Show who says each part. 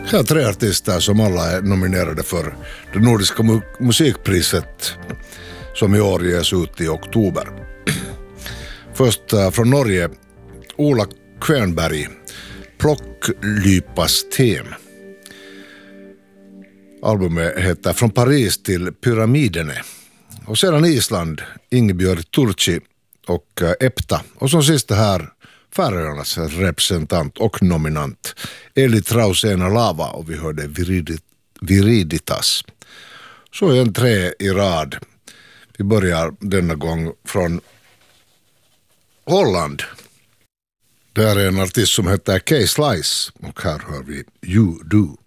Speaker 1: Här är 3 artister som alla är nominerade för det nordiska musikpriset som i år ges ut i oktober. Först från Norge, Ola Kvernberg, Plocklypas tem. Albumet heter Från Paris till Pyramidene. Och sedan Island, Ingebjörg Turci och Epta. Och som sista här, Färöarnas representant och nominant Eli Trausena Lava, och vi hörde Viriditas. Så är en 3 i rad. Vi börjar denna gång från Holland. Där är en artist som heter Kay Slice och här hör vi You Do.